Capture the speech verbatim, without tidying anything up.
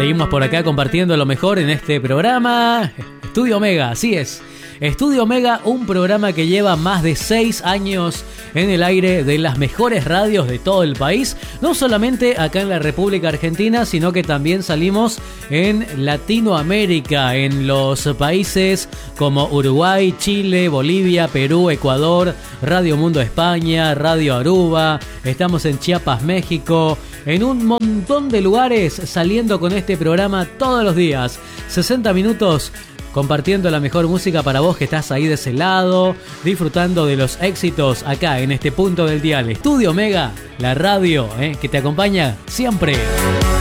Seguimos por acá compartiendo lo mejor en este programa. Estudio Omega, así es. Estudio Omega, un programa que lleva más de seis años en el aire de las mejores radios de todo el país. No solamente acá en la República Argentina, sino que también salimos en Latinoamérica, en los países como Uruguay, Chile, Bolivia, Perú, Ecuador, Radio Mundo España, Radio Aruba. Estamos en Chiapas, México, en un montón de lugares saliendo con este programa todos los días. sesenta minutos compartiendo la mejor música para vos que estás ahí de ese lado, disfrutando de los éxitos acá en este punto del dial. Estudio Omega, la radio, ¿eh? que te acompaña siempre.